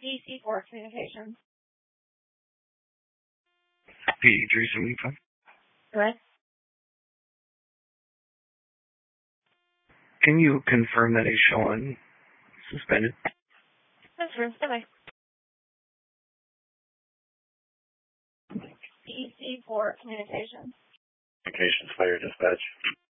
DC4 Communications. P375. What? Can you confirm that he's showing suspended? That's true. Bye-bye. DC4 Communications. Communications Fire Dispatch.